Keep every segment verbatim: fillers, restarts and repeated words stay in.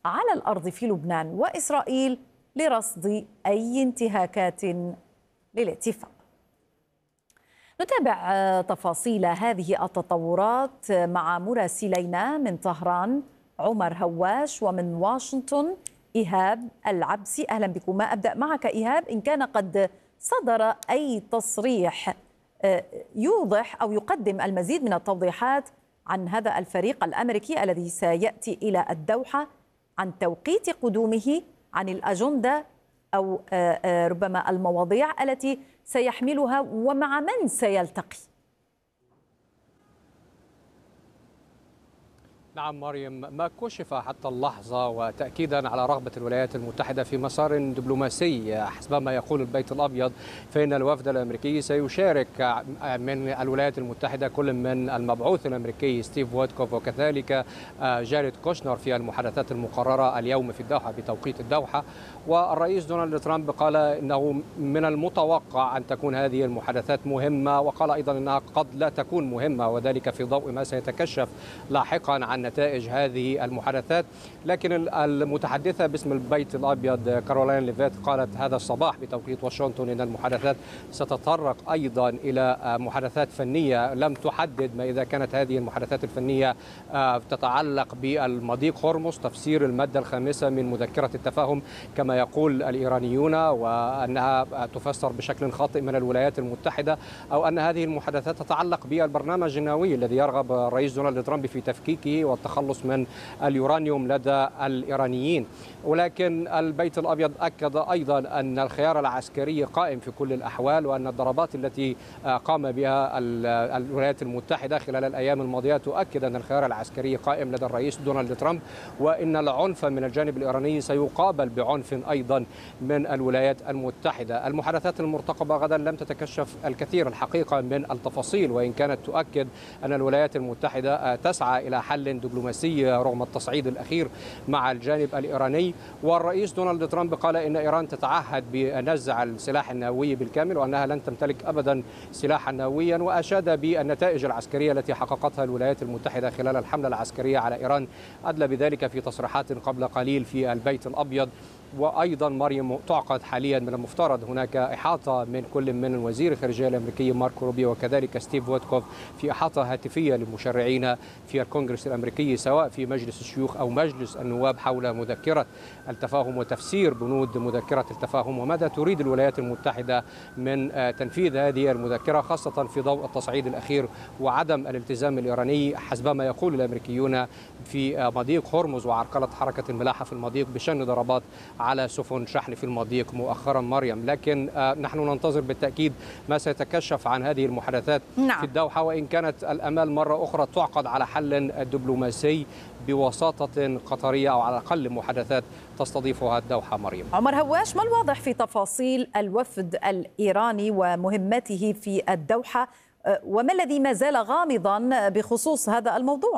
على الأرض في لبنان وإسرائيل لرصد أي انتهاكات للاتفاق. نتابع تفاصيل هذه التطورات مع مراسلينا من طهران عمر هواش ومن واشنطن إيهاب العبسي. أهلا بكم. ما أبدأ معك إيهاب، إن كان قد صدر أي تصريح يوضح أو يقدم المزيد من التوضيحات عن هذا الفريق الأمريكي الذي سيأتي إلى الدوحة، عن توقيت قدومه، عن الأجندة أو ربما المواضيع التي سيحملها ومع من سيلتقي؟ نعم مريم، ما كشف حتى اللحظة وتأكيدا على رغبة الولايات المتحدة في مسار دبلوماسي حسب ما يقول البيت الأبيض، فإن الوفد الأمريكي سيشارك من الولايات المتحدة كل من المبعوث الأمريكي ستيف ويتكوف وكذلك جاريد كوشنر في المحادثات المقررة اليوم في الدوحة بتوقيت الدوحة. والرئيس دونالد ترامب قال إنه من المتوقع أن تكون هذه المحادثات مهمة، وقال أيضا أنها قد لا تكون مهمة، وذلك في ضوء ما سيتكشف لاحقا عن نتائج هذه المحادثات. لكن المتحدثة باسم البيت الأبيض كارولين ليفيت قالت هذا الصباح بتوقيت واشنطن إن المحادثات ستتطرق أيضا إلى محادثات فنية. لم تحدد ما إذا كانت هذه المحادثات الفنية تتعلق بالمضيق هرمز، تفسير المادة الخامسة من مذكرة التفاهم كما يقول الإيرانيون، وأنها تفسر بشكل خاطئ من الولايات المتحدة، أو أن هذه المحادثات تتعلق بالبرنامج النووي الذي يرغب الرئيس دونالد ترامب في تفكيكه والتخلص من اليورانيوم لدى الإيرانيين. ولكن البيت الأبيض أكد أيضا أن الخيار العسكري قائم في كل الأحوال، وأن الضربات التي قام بها الولايات المتحدة خلال الأيام الماضية تؤكد أن الخيار العسكري قائم لدى الرئيس دونالد ترامب، وأن العنف من الجانب الإيراني سيقابل بعنف أيضا من الولايات المتحدة. المحادثات المرتقبة غدا لم تتكشف الكثير الحقيقة من التفاصيل، وإن كانت تؤكد أن الولايات المتحدة تسعى إلى حل دبلوماسي رغم التصعيد الأخير مع الجانب الإيراني. والرئيس دونالد ترامب قال إن إيران تتعهد بنزع السلاح النووي بالكامل، وأنها لن تمتلك أبدا سلاحا نوويا، وأشاد بالنتائج العسكرية التي حققتها الولايات المتحدة خلال الحملة العسكرية على إيران، أدلى بذلك في تصريحات قبل قليل في البيت الأبيض. وأيضا مريم تعقد حاليا من المفترض هناك إحاطة من كل من وزير الخارجية الأمريكي ماركو روبيو وكذلك ستيف ويتكوف في إحاطة هاتفية للمشرعين في الكونغرس الأمريكي سواء في مجلس الشيوخ أو مجلس النواب حول مذكرة التفاهم وتفسير بنود مذكرة التفاهم وماذا تريد الولايات المتحدة من تنفيذ هذه المذكرة، خاصة في ضوء التصعيد الأخير وعدم الالتزام الإيراني حسب ما يقول الأمريكيون في مضيق هرمز وعرقلة حركة الملاحة في المضيق بشن ضربات على سفن شحن في المضيق مؤخرا مريم. لكن نحن ننتظر بالتأكيد ما سيتكشف عن هذه المحادثات نعم. في الدوحة، وإن كانت الأمال مرة أخرى تعقد على حل دبلوماسي بوساطة قطرية أو على الأقل محادثات تستضيفها الدوحة. مريم. عمر هواش، ما الواضح في تفاصيل الوفد الإيراني ومهمته في الدوحة، وما الذي ما زال غامضا بخصوص هذا الموضوع؟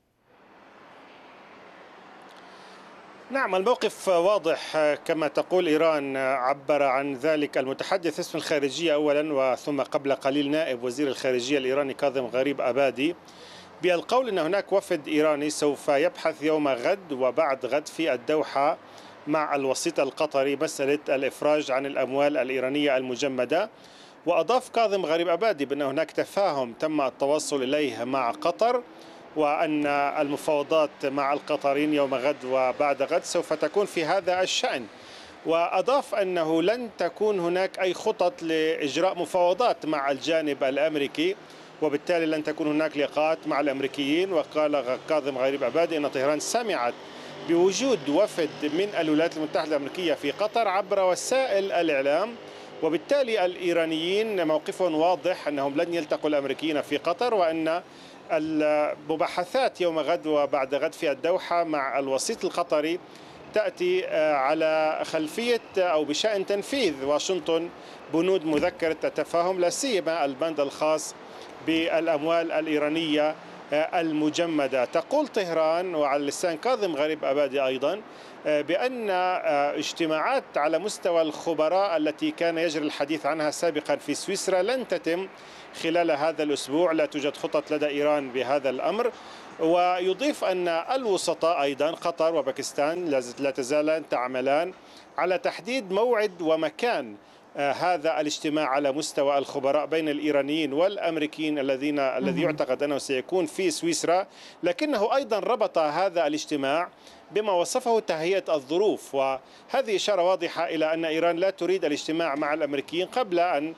نعم، الموقف واضح كما تقول إيران. عبر عن ذلك المتحدث اسم الخارجية أولا وثم قبل قليل نائب وزير الخارجية الإيراني كاظم غريب أبادي بالقول أن هناك وفد إيراني سوف يبحث يوم غد وبعد غد في الدوحة مع الوسيط القطري مسألة الإفراج عن الأموال الإيرانية المجمدة. وأضاف كاظم غريب أبادي بأن هناك تفاهم تم التوصل إليه مع قطر، وأن المفاوضات مع القطريين يوم غد وبعد غد سوف تكون في هذا الشأن. وأضاف أنه لن تكون هناك أي خطط لإجراء مفاوضات مع الجانب الأمريكي، وبالتالي لن تكون هناك لقاءات مع الأمريكيين. وقال كاظم غريب أبادي أن طهران سمعت بوجود وفد من الولايات المتحدة الأمريكية في قطر عبر وسائل الإعلام، وبالتالي الإيرانيين موقفهم واضح أنهم لن يلتقوا الأمريكيين في قطر، وأن المباحثات يوم غد وبعد غد في الدوحة مع الوسيط القطري تأتي على خلفية أو بشأن تنفيذ واشنطن بنود مذكرة التفاهم، لا سيما البند الخاص بالأموال الإيرانية المجمدة. تقول طهران وعلى لسان كاظم غريب أبادي أيضا بأن اجتماعات على مستوى الخبراء التي كان يجري الحديث عنها سابقا في سويسرا لن تتم خلال هذا الأسبوع، لا توجد خطط لدى إيران بهذا الأمر. ويضيف أن الوسطاء أيضا قطر وباكستان لا تزالان تعملان على تحديد موعد ومكان هذا الاجتماع على مستوى الخبراء بين الإيرانيين والأمريكيين الذين الذي يعتقد أنه سيكون في سويسرا، لكنه أيضا ربط هذا الاجتماع بما وصفه تهيئة الظروف، وهذه إشارة واضحة إلى أن إيران لا تريد الاجتماع مع الأمريكيين قبل أن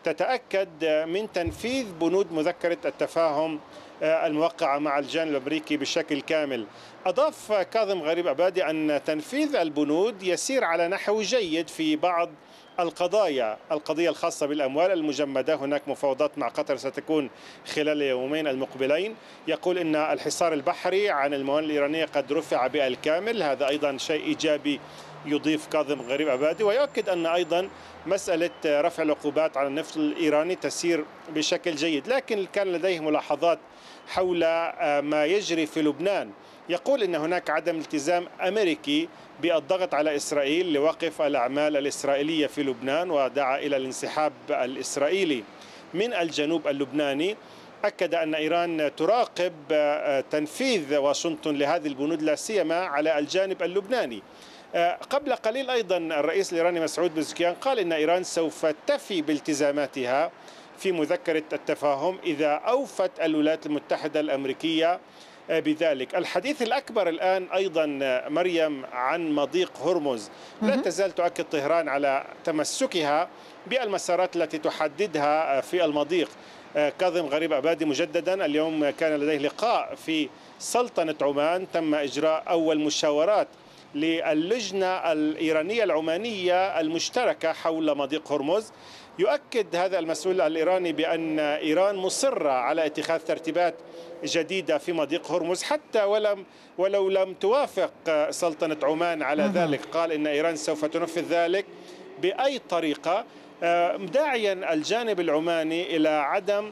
تتأكد من تنفيذ بنود مذكرة التفاهم الموقعة مع الجانب الأمريكي بشكل كامل. أضاف كاظم غريب أبادي أن تنفيذ البنود يسير على نحو جيد في بعض القضايا، القضية الخاصة بالأموال المجمدة هناك مفاوضات مع قطر ستكون خلال اليومين المقبلين. يقول إن الحصار البحري عن الموانئ الإيرانية قد رفع بالكامل، هذا أيضا شيء إيجابي يضيف كاظم غريب أبادي، ويؤكد أن أيضا مسألة رفع العقوبات على النفط الإيراني تسير بشكل جيد. لكن كان لديه ملاحظات حول ما يجري في لبنان. يقول إن هناك عدم التزام أمريكي بالضغط على إسرائيل لوقف الأعمال الإسرائيلية في لبنان، ودعا إلى الانسحاب الإسرائيلي من الجنوب اللبناني. أكد أن إيران تراقب تنفيذ واشنطن لهذه البنود لا سيما على الجانب اللبناني. قبل قليل أيضا الرئيس الإيراني مسعود بزكيان قال إن إيران سوف تفي بالتزاماتها في مذكرة التفاهم إذا أوفت الولايات المتحدة الأمريكية بذلك. الحديث الأكبر الآن أيضا مريم عن مضيق هرمز. لا تزال تؤكد طهران على تمسكها بالمسارات التي تحددها في المضيق. كاظم غريب أبادي مجددا اليوم كان لديه لقاء في سلطنة عمان، تم إجراء أول مشاورات للجنة الإيرانية العمانية المشتركة حول مضيق هرمز. يؤكد هذا المسؤول الإيراني بأن إيران مصرة على اتخاذ ترتيبات جديدة في مضيق هرمز حتى ولم ولو لم توافق سلطنة عمان على ذلك. قال إن إيران سوف تنفذ ذلك بأي طريقة، داعيا الجانب العماني إلى عدم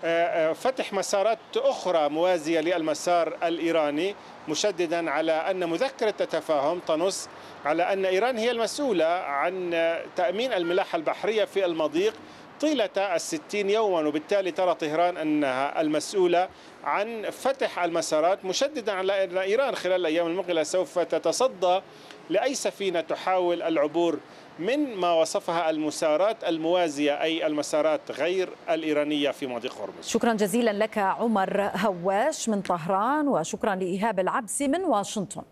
فتح مسارات أخرى موازية للمسار الإيراني، مشددا على أن مذكرة التفاهم تنص على أن إيران هي المسؤولة عن تأمين الملاحة البحرية في المضيق طيلة الستين يوما، وبالتالي ترى طهران أنها المسؤولة عن فتح المسارات، مشددا على أن إيران خلال الأيام المقبلة سوف تتصدى لأي سفينة تحاول العبور من ما وصفها المسارات الموازية أي المسارات غير الإيرانية في مضيق هرمز. شكرا جزيلا لك عمر هواش من طهران، وشكرا لإيهاب العبسي من واشنطن.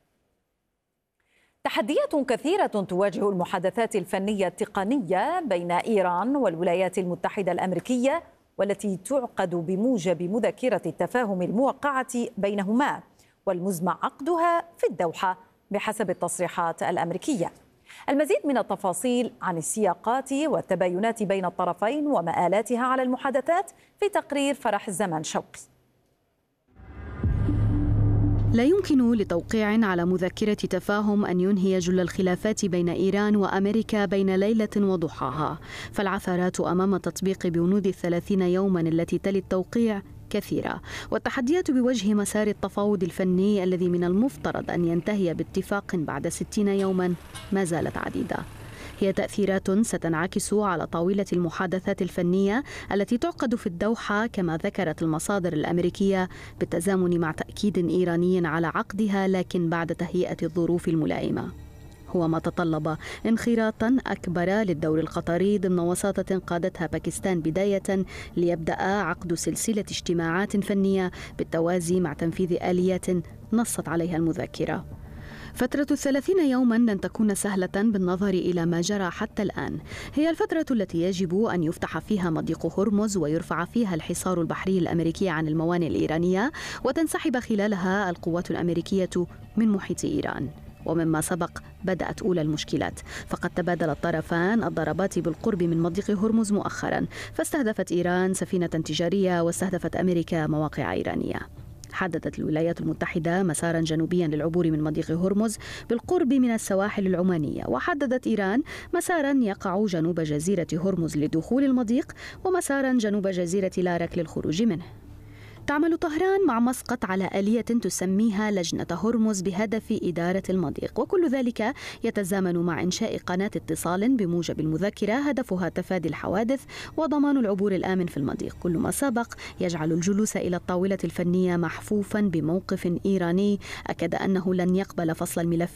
تحديات كثيرة تواجه المحادثات الفنية التقنية بين إيران والولايات المتحدة الأمريكية، والتي تعقد بموجب مذكرة التفاهم الموقعة بينهما والمزمع عقدها في الدوحة بحسب التصريحات الأمريكية. المزيد من التفاصيل عن السياقات والتباينات بين الطرفين ومآلاتها على المحادثات في تقرير فرح الزمان شوقي. لا يمكن لتوقيع على مذكرة تفاهم أن ينهي جل الخلافات بين إيران وأمريكا بين ليلة وضحاها، فالعثرات أمام تطبيق بنود الثلاثين يوما التي تلي التوقيع كثيرة، والتحديات بوجه مسار التفاوض الفني الذي من المفترض أن ينتهي باتفاق بعد ستين يوما ما زالت عديدة. هي تأثيرات ستنعكس على طاولة المحادثات الفنية التي تعقد في الدوحة كما ذكرت المصادر الأمريكية، بالتزامن مع تأكيد إيراني على عقدها لكن بعد تهيئة الظروف الملائمة. هو ما تطلب انخراطا أكبر للدور القطري ضمن وساطة قادتها باكستان بداية ليبدأ عقد سلسلة اجتماعات فنية بالتوازي مع تنفيذ آليات نصت عليها المذكرة. فترة الثلاثين يوما لن تكون سهلة بالنظر إلى ما جرى حتى الآن. هي الفترة التي يجب أن يفتح فيها مضيق هرمز ويرفع فيها الحصار البحري الأمريكي عن الموانئ الإيرانية، وتنسحب خلالها القوات الأمريكية من محيط إيران. ومما سبق بدأت أولى المشكلات، فقد تبادل الطرفان الضربات بالقرب من مضيق هرمز مؤخرا، فاستهدفت إيران سفينة تجارية واستهدفت أمريكا مواقع إيرانية. حددت الولايات المتحدة مسارا جنوبيا للعبور من مضيق هرمز بالقرب من السواحل العمانية، وحددت إيران مسارا يقع جنوب جزيرة هرمز لدخول المضيق ومسارا جنوب جزيرة لارك للخروج منه. تعمل طهران مع مسقط على آلية تسميها لجنة هرمز بهدف إدارة المضيق، وكل ذلك يتزامن مع إنشاء قناة اتصال بموجب المذكرة هدفها تفادي الحوادث وضمان العبور الآمن في المضيق. كل ما سبق يجعل الجلوس إلى الطاولة الفنية محفوفا بموقف إيراني أكد أنه لن يقبل فصل الملف